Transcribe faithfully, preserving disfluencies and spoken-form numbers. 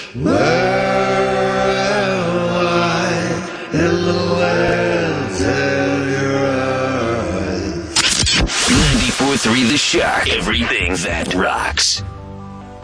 Worldwide, in the world's of your eyes. ninety-four point three The Shock. Everything that rocks.